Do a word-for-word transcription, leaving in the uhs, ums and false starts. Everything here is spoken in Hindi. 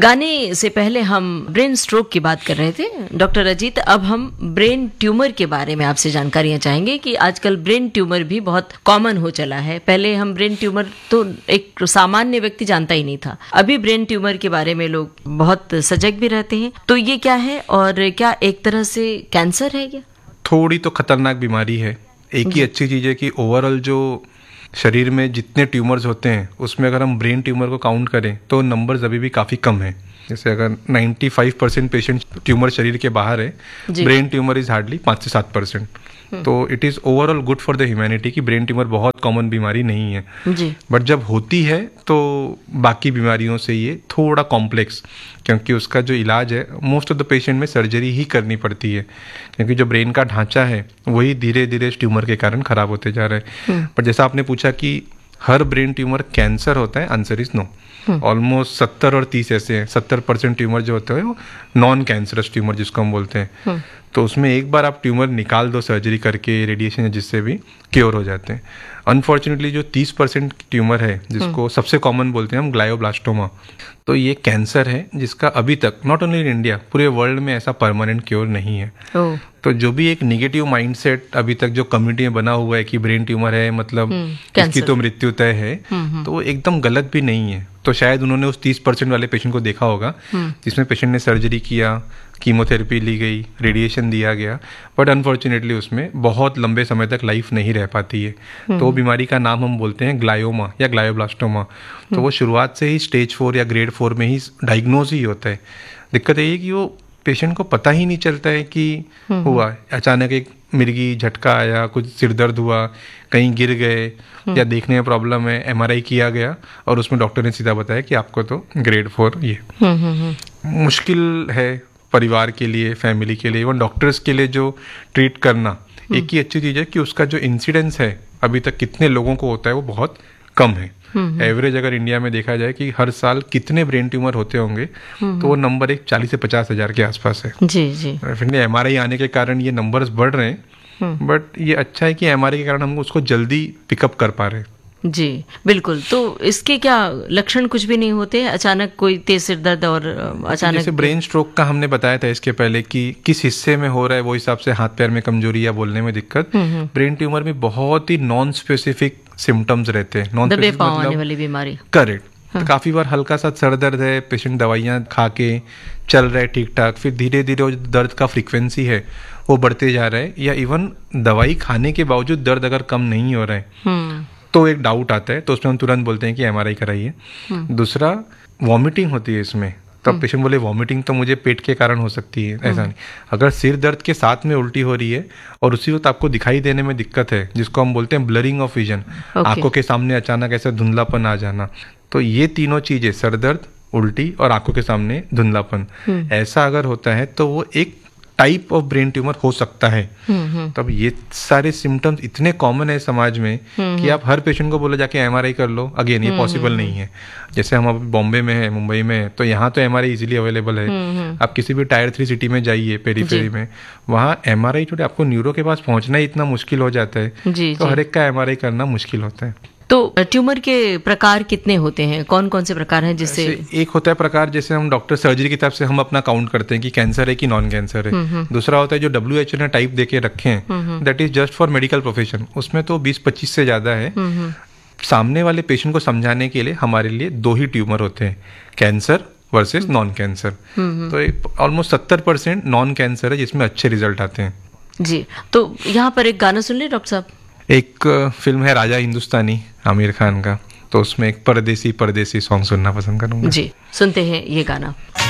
गाने से पहले हम ब्रेन स्ट्रोक की बात कर रहे थे डॉक्टर अजीत। अब हम ब्रेन ट्यूमर के बारे में आपसे जानकारियां चाहेंगे कि आजकल ब्रेन ट्यूमर भी बहुत कॉमन हो चला है। पहले हम ब्रेन ट्यूमर तो एक सामान्य व्यक्ति जानता ही नहीं था, अभी ब्रेन ट्यूमर के बारे में लोग बहुत सजग भी रहते हैं। तो ये क्या है और क्या एक तरह से कैंसर है? क्या थोड़ी तो खतरनाक बीमारी है। एक ही अच्छी चीज़ है कि ओवरऑल जो शरीर में जितने ट्यूमर्स होते हैं उसमें अगर हम ब्रेन ट्यूमर को काउंट करें तो नंबर्स अभी भी काफ़ी कम है। जैसे अगर पचानवे परसेंट पेशेंट ट्यूमर शरीर के बाहर है, ब्रेन ट्यूमर इज हार्डली पाँच से सात परसेंट। तो it is overall good for the humanity कि ब्रेन ट्यूमर बहुत कॉमन बीमारी नहीं है। बट जब होती है तो बाकी बीमारियों से ये थोड़ा कॉम्प्लेक्स, क्योंकि उसका जो इलाज है मोस्ट ऑफ द पेशेंट में सर्जरी ही करनी पड़ती है, क्योंकि जो ब्रेन का ढांचा है वही धीरे धीरे ट्यूमर के कारण खराब होते जा रहे हैं। पर जैसा आपने पूछा कि हर ब्रेन ट्यूमर कैंसर होता है, आंसर इज नो। ऑलमोस्ट सत्तर और तीस ऐसे हैं, सत्तर परसेंट ट्यूमर जो होते हैं वो नॉन कैंसरस ट्यूमर जिसको हम बोलते हैं। तो उसमें एक बार आप ट्यूमर निकाल दो सर्जरी करके, रेडिएशन, जिससे भी क्योर हो जाते हैं। अनफॉर्चुनेटली जो तीस परसेंट ट्यूमर है जिसको सबसे कॉमन बोलते हैं हम ग्लायोब्लास्टोमा, तो ये कैंसर है जिसका अभी तक नॉट ओनली इन इंडिया पूरे वर्ल्ड में ऐसा परमानेंट क्योर नहीं है। oh. तो जो भी एक निगेटिव माइंडसेट अभी तक जो कम्युनिटी में बना हुआ है कि ब्रेन ट्यूमर है मतलब इसकी तो मृत्यु तय है, तो वो एकदम गलत भी नहीं है। तो शायद उन्होंने उस तीस परसेंट वाले पेशेंट को देखा होगा जिसमें पेशेंट ने सर्जरी किया, कीमोथेरेपी ली गई, रेडिएशन दिया गया, बट अनफॉर्चुनेटली उसमें बहुत लंबे समय तक लाइफ नहीं रह पाती है। तो वो बीमारी का नाम हम बोलते हैं ग्लायोमा या ग्लायोब्लास्टोमा। तो वो शुरुआत से ही स्टेज फोर या ग्रेड फोर में ही डायग्नोज ही होता है। दिक्कत यही है कि वो पेशेंट को पता ही नहीं चलता है कि हुआ, अचानक एक मिर्गी झटका आया, कुछ सिर दर्द हुआ, कहीं गिर गए या देखने में प्रॉब्लम है, एमआरआई किया गया और उसमें डॉक्टर ने सीधा बताया कि आपको तो ग्रेड फोर ये। मुश्किल है परिवार के लिए, फैमिली के लिए, इवन डॉक्टर्स के लिए जो ट्रीट करना। एक ही अच्छी चीज़ है कि उसका जो इंसिडेंस है अभी तक कितने लोगों को होता है वो बहुत कम है। एवरेज अगर इंडिया में देखा जाए कि हर साल कितने ब्रेन ट्यूमर होते होंगे तो वो नंबर एक चालीस से पचास हजार के आसपास है। जी जी एमआरआई आने के कारण ये नंबर्स बढ़ रहे हैं, बट ये अच्छा है कि एमआरआई के कारण हम उसको जल्दी पिकअप कर पा रहे हैं। जी बिल्कुल। तो इसके क्या लक्षण कुछ भी नहीं होते? अचानक कोई तेज सिर दर्द और अचानक जैसे ब्रेन स्ट्रोक का हमने बताया था इसके पहले कि किस हिस्से में हो रहा है, वो हिसाब से हाथ पैर में कमजोरी या बोलने में दिक्कत। ब्रेन ट्यूमर में बहुत ही नॉन स्पेसिफिक सिम्टम्स रहते हैं। नॉन स्पेसिफिक मतलब वाली बीमारी, करेक्ट। तो काफी बार हल्का सा सर दर्द है, पेशेंट दवाइयाँ खा के चल रहा है ठीक ठाक, फिर धीरे धीरे जो दर्द का फ्रीक्वेंसी है वो बढ़ते जा रहा है, या इवन दवाई खाने के बावजूद दर्द अगर कम नहीं हो रहा है तो एक डाउट आता है, तो उसमें हम तुरंत बोलते हैं कि एमआरआई कराइए। दूसरा, वॉमिटिंग होती है इसमें, तब पेशेंट बोले वॉमिटिंग तो मुझे पेट के कारण हो सकती है, ऐसा नहीं। अगर सिर दर्द के साथ में उल्टी हो रही है और उसी वक्त आपको दिखाई देने में दिक्कत है, जिसको हम बोलते हैं ब्लरिंग ऑफ विजन, आंखों के सामने अचानक ऐसा धुंधलापन आ जाना, तो ये तीनों चीजें, सर दर्द, उल्टी और आंखों के सामने धुंधलापन, ऐसा अगर होता है तो वो एक टाइप ऑफ ब्रेन ट्यूमर हो सकता है। तब ये सारे सिम्टम्स इतने कॉमन है समाज में कि आप हर पेशेंट को बोले जाके एमआरआई कर लो, अगेन ये पॉसिबल नहीं है। जैसे हम अभी बॉम्बे में है, मुंबई में है, तो यहाँ तो एमआरआई इजीली अवेलेबल है। आप किसी भी टायर थ्री सिटी में जाइए, पेरीफेरी में, वहाँ एमआरआई छोटे आपको न्यूरो के पास पहुंचना ही इतना मुश्किल हो जाता है, तो हर एक का एमआरआई करना मुश्किल होता है। तो ट्यूमर के प्रकार कितने होते हैं, कौन कौन से प्रकार हैं? जिससे एक होता है प्रकार, जैसे हम डॉक्टर सर्जरी की तरफ से हम अपना काउंट करते हैं कि कैंसर है कि नॉन कैंसर है। दूसरा होता है जो डब्ल्यू एच ओ ने टाइप देके रखे हैं, that is just for medical profession, उसमें तो बीस पच्चीस से ज्यादा है। सामने वाले पेशेंट को समझाने के लिए हमारे लिए दो ही ट्यूमर होते हैं, कैंसर वर्सेस नॉन कैंसर। तो ऑलमोस्ट सत्तर परसेंट नॉन कैंसर है जिसमें अच्छे रिजल्ट आते हैं। जी, तो यहाँ पर एक गाना सुन ले डॉक्टर साहब। एक फिल्म है राजा हिंदुस्तानी, आमिर खान का, तो उसमें एक परदेसी परदेसी सॉन्ग सुनना पसंद करूंगा। जी, सुनते हैं ये गाना।